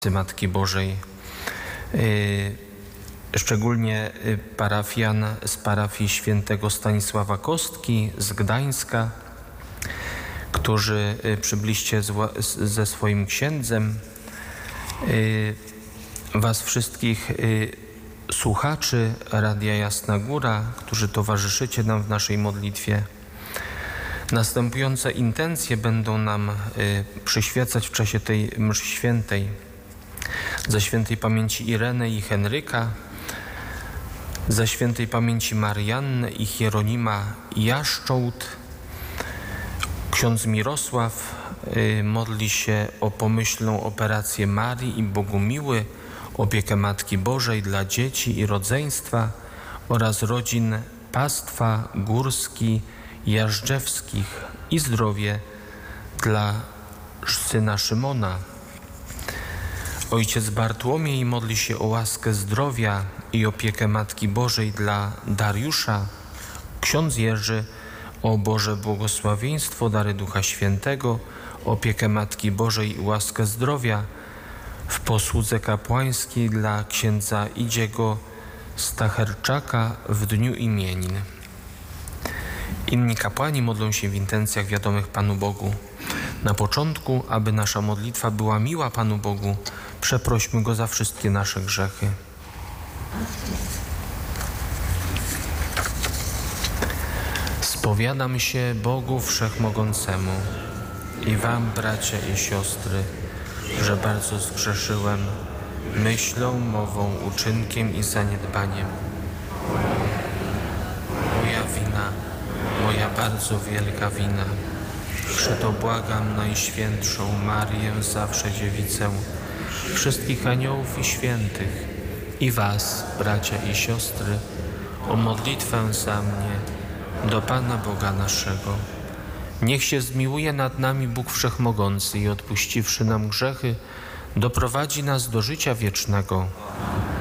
Matki Bożej, szczególnie parafian z parafii świętego Stanisława Kostki z Gdańska, którzy przybyliście ze swoim księdzem, was wszystkich słuchaczy Radia Jasna Góra, którzy towarzyszycie nam w naszej modlitwie. Następujące intencje będą nam przyświecać w czasie tej mszy świętej. Za świętej pamięci Irenę i Henryka, za świętej pamięci Mariannę i Hieronima Jaszczołt. Ksiądz Mirosław modli się o pomyślną operację Marii i Bogumiły, opiekę Matki Bożej dla dzieci i rodzeństwa oraz rodzin Pastwa, Górski, Jażdżewskich i zdrowie dla syna Szymona. Ojciec Bartłomiej modli się o łaskę zdrowia i opiekę Matki Bożej dla Dariusza. Ksiądz Jerzy o Boże błogosławieństwo, dary Ducha Świętego, opiekę Matki Bożej i łaskę zdrowia w posłudze kapłańskiej dla księdza Idziego Stacherczaka w dniu imienin. Inni kapłani modlą się w intencjach wiadomych Panu Bogu. Na początku, aby nasza modlitwa była miła Panu Bogu, przeprośmy Go za wszystkie nasze grzechy. Spowiadam się Bogu Wszechmogącemu i wam, bracia i siostry, że bardzo zgrzeszyłem myślą, mową, uczynkiem i zaniedbaniem. Moja wina, moja bardzo wielka wina. Przeto błagam Najświętszą Marię, zawsze Dziewicę, wszystkich aniołów i świętych i was, bracia i siostry, o modlitwę za mnie do Pana Boga naszego. Niech się zmiłuje nad nami Bóg Wszechmogący i odpuściwszy nam grzechy, doprowadzi nas do życia wiecznego.